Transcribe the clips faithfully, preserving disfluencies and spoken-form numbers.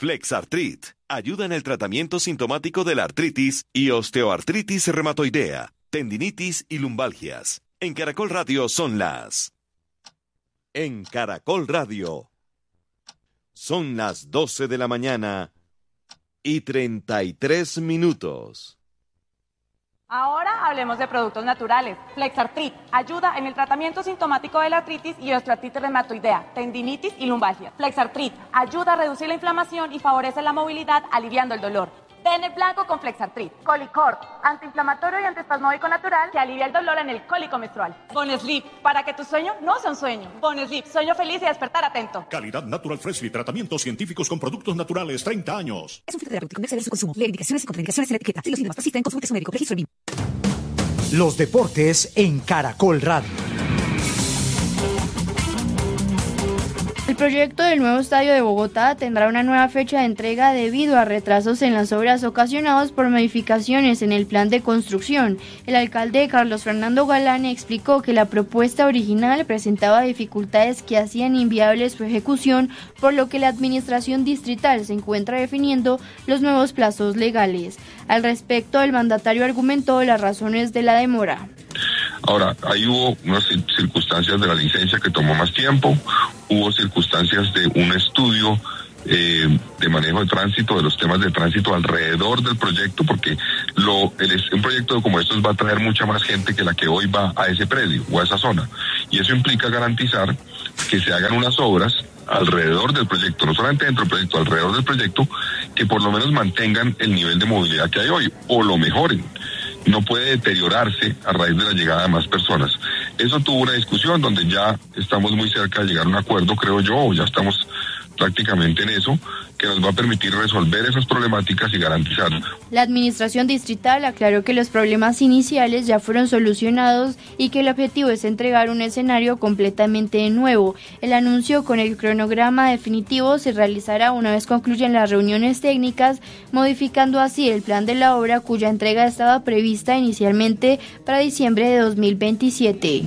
Flexartrit ayuda en el tratamiento sintomático de la artritis y osteoartritis reumatoidea, tendinitis y lumbalgias. En Caracol Radio son las... En Caracol Radio son las doce de la mañana y treinta y tres minutos. Ahora hablemos de productos naturales. Flexartrit ayuda en el tratamiento sintomático de la artritis y osteoartritis reumatoidea, tendinitis y lumbalgia. Flexartrit ayuda a reducir la inflamación y favorece la movilidad, aliviando el dolor. Den el blanco con Flexartrit. Colicort, antiinflamatorio y antiespasmódico natural que alivia el dolor en el cólico menstrual. Bonesleep, para que tu sueño no sea un sueño. Bonesleep, sueño feliz y despertar atento. Calidad Natural Freshly, tratamientos científicos con productos naturales, treinta años. Es un fitoterapéutico, no exceder su consumo. Leer indicaciones y contraindicaciones en la etiqueta. Si los síntomas persisten, consulte a su médico. Registro B I M. Los deportes en Caracol Radio. El proyecto del nuevo estadio de Bogotá tendrá una nueva fecha de entrega debido a retrasos en las obras ocasionados por modificaciones en el plan de construcción. El alcalde Carlos Fernando Galán explicó que la propuesta original presentaba dificultades que hacían inviable su ejecución, por lo que la administración distrital se encuentra definiendo los nuevos plazos legales. Al respecto, el mandatario argumentó las razones de la demora. Ahora, ahí hubo unas circunstancias de la licencia que tomó más tiempo, hubo circunstancias de un estudio eh, de manejo de tránsito, de los temas de tránsito alrededor del proyecto, porque lo, el, un proyecto como estos va a traer mucha más gente que la que hoy va a ese predio o a esa zona, y eso implica garantizar que se hagan unas obras alrededor del proyecto, no solamente dentro del proyecto, alrededor del proyecto, que por lo menos mantengan el nivel de movilidad que hay hoy, o lo mejoren. No puede deteriorarse a raíz de la llegada de más personas. Eso tuvo una discusión donde ya estamos muy cerca de llegar a un acuerdo, creo yo, o ya estamos prácticamente en eso, que nos va a permitir resolver esas problemáticas y garantizar. La administración distrital aclaró que los problemas iniciales ya fueron solucionados y que el objetivo es entregar un escenario completamente nuevo. El anuncio con el cronograma definitivo se realizará una vez concluyan las reuniones técnicas, modificando así el plan de la obra, cuya entrega estaba prevista inicialmente para diciembre de dos mil veintisiete.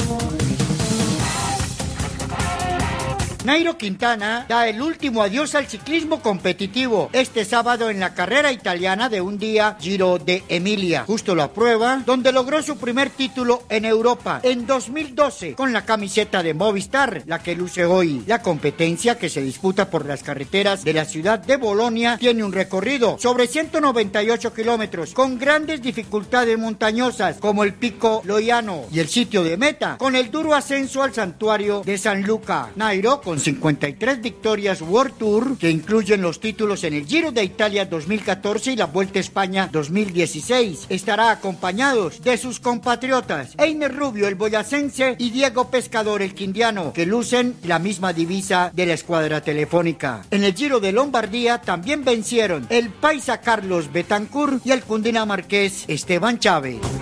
Nairo Quintana da el último adiós al ciclismo competitivo este sábado en la carrera italiana de un día Giro de Emilia. Justo la prueba donde logró su primer título en Europa en dos mil doce con la camiseta de Movistar, la que luce hoy. La competencia, que se disputa por las carreteras de la ciudad de Bolonia, tiene un recorrido sobre ciento noventa y ocho kilómetros con grandes dificultades montañosas como el Pico Loiano y el sitio de meta con el duro ascenso al santuario de San Luca. Nairo, con cincuenta y tres victorias World Tour, que incluyen los títulos en el Giro de Italia dos mil catorce y la Vuelta a España dos mil dieciséis, estará acompañados de sus compatriotas Einer Rubio, el boyacense, y Diego Pescador, el quindiano, que lucen la misma divisa de la escuadra telefónica. En el Giro de Lombardía también vencieron el paisa Carlos Betancourt y el cundinamarqués Esteban Chávez.